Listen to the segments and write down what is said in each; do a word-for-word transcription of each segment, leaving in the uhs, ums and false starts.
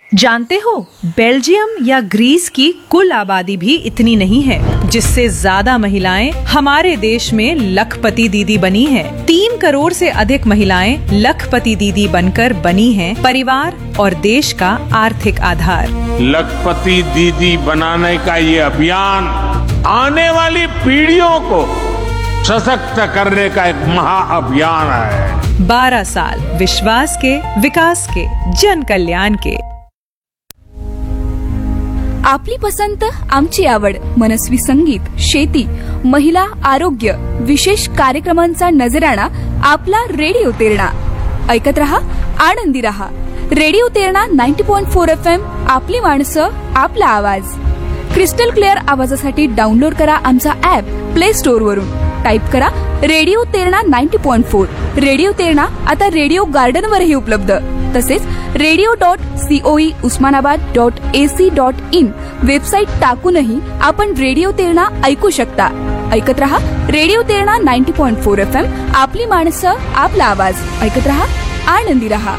जानते हो, बेल्जियम या ग्रीस की कुल आबादी भी इतनी नहीं है, जिससे ज्यादा महिलाएं हमारे देश में लखपति दीदी बनी हैं। तीन करोड़ से अधिक महिलाएं लखपति दीदी बनकर बनी हैं परिवार और देश का आर्थिक आधार। लखपति दीदी बनाने का ये अभियान आने वाली पीढ़ियों को सशक्त करने का एक महाअभियान है। बारह साल विश्वास के, विकास के, जन कल्याण के। आपली पसंत, आमची आवड, मनस्वी संगीत, शेती, महिला, आरोग्य, विशेष कार्यक्रमांचा नजराणा आपला रेडिओ तेरणा. ऐकत रहा, आनंदी रहा. रेडिओ तेरणा नव्वद पॉइंट चार एफ एम. आपली माणसं, आपला आवाज. क्रिस्टल क्लिअर आवाजासाठी डाउनलोड करा आमचा ऍप प्ले स्टोअर वरून. टाईप करा रेडिओ तेरणा नव्वद पॉइंट चार. रेडिओ तेरणा आता रेडिओ गार्डन वरही उपलब्ध. तसेच radio dot COE Osmanabad dot AC dot in website टाकूनही आपण रेडिओ तेरणा ऐकू शकता. ऐकत रहा रेडिओ तेरणा नव्वद पॉइंट चार एफ एम. आपली माणसं, आपला आवाज. ऐकत रहा, आनंदी रहा.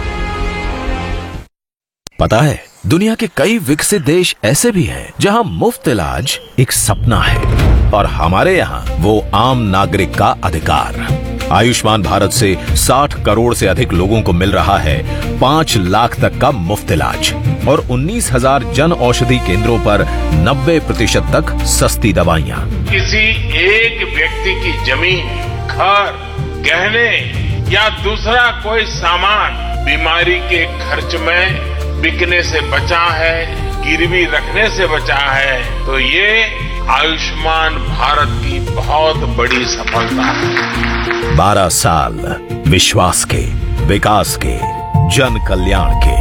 पता है, दुनिया के कई विकसित देश ऐसे भी हैं जहां मुफ्त इलाज एक सपना है और हमारे यहाँ वो आम नागरिक का अधिकार। आयुष्मान भारत से साठ करोड़ से अधिक लोगों को मिल रहा है पाँच लाख तक का मुफ्त इलाज और उन्नीस हजार जन औषधि केंद्रों पर नब्बे प्रतिशत तक सस्ती दवाइयाँ। किसी एक व्यक्ति की जमीन, घर, गहने या दूसरा कोई सामान बीमारी के खर्च में बिकने से बचा है, गिरवी रखने से बचा है, तो ये आयुष्मान भारत की बहुत बड़ी सफलता है। बारह साल विश्वास के, विकास के, जन कल्याण के।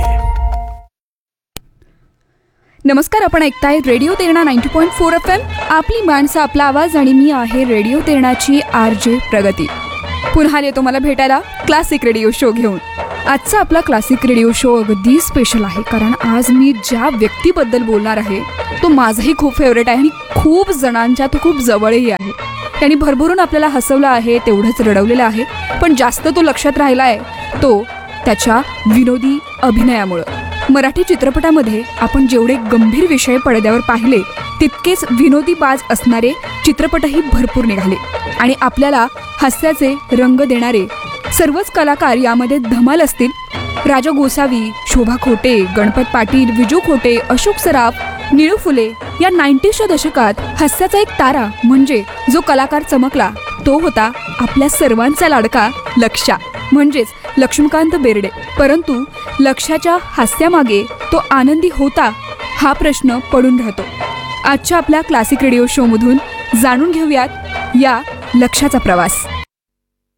नमस्कार, आपण ऐकताय रेडिओ तेरणा नव्वद पॉइंट चार एफ एम. आपली माणसं, आपला आवाज. आणि मी आहे रेडिओ तेरणाची आर जे प्रगती. पुन्हा येतो मला भेटायला क्लासिक रेडिओ शो घेऊन. आजचा आपला क्लासिक रेडिओ शो अगदी स्पेशल आहे, कारण आज मी ज्या व्यक्तीबद्दल बोलणार आहे तो माझाही खूप फेवरेट आहे आणि खूप जणांच्या तो खूप जवळही आहे. त्यांनी भरभरून आपल्याला हसवलं आहे, तेवढंच रडवलेलं आहे, पण जास्त तो लक्षात राहिला आहे तो त्याच्या विनोदी अभिनयामुळं. मराठी चित्रपटामध्ये आपण जेवढे गंभीर विषय पडद्यावर पाहिले तितकेच विनोदी बाज असणारे चित्रपटही भरपूर निघाले आणि आपल्याला हास्याचे रंग देणारे सर्वच कलाकार यामध्ये धमाल असतील. राजा गोसावी, शोभा खोटे, गणपत पाटील, विजू खोटे, अशोक सराफ, निळू फुले या नाइंटीजच्या दशकात हास्याचा एक तारा म्हणजे जो कलाकार चमकला तो होता आपल्या सर्वांचा लाडका लक्षा म्हणजेच लक्ष्मीकांत बेर्डे. परंतु लक्षाच्या हास्यामागे तो आनंदी होता हा प्रश्न पडून राहतो. आजच्या आपल्या क्लासिक रेडिओ शो मधून जाणून घेऊयात या लक्षाचा प्रवास.